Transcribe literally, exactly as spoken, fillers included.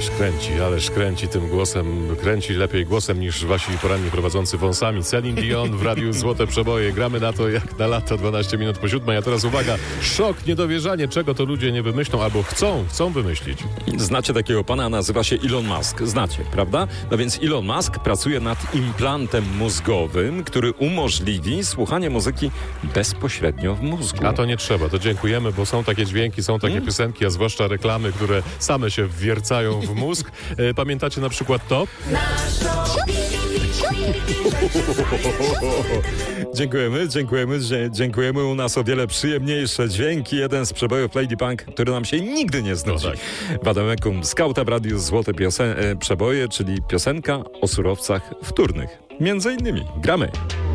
Ależ kręci, ależ kręci tym głosem, kręci lepiej głosem niż wasi poranni prowadzący wąsami. Celine Dion w Radiu Złote Przeboje. Gramy na to jak na lato, dwanaście minut po siódmej. A teraz uwaga, szok, niedowierzanie, czego to ludzie nie wymyślą albo chcą, chcą wymyślić. Znacie takiego pana, nazywa się Elon Musk. Znacie, prawda? No więc Elon Musk pracuje nad implantem mózgowym, który umożliwi słuchanie muzyki bezpośrednio w mózgu. A to nie trzeba, to dziękujemy, bo są takie dźwięki, są takie Hmm? piosenki, a zwłaszcza reklamy, które same się wwiercają w mózg. E, pamiętacie na przykład to? Dziękujemy, dziękujemy, że dziękujemy. U nas o wiele przyjemniejsze dźwięki. Jeden z przebojów Lady Punk, który nam się nigdy nie znudzi. No tak. Wademekum Skauta w Radiu Złote piosen- e, Przeboje, czyli piosenka o surowcach wtórnych. Między innymi gramy.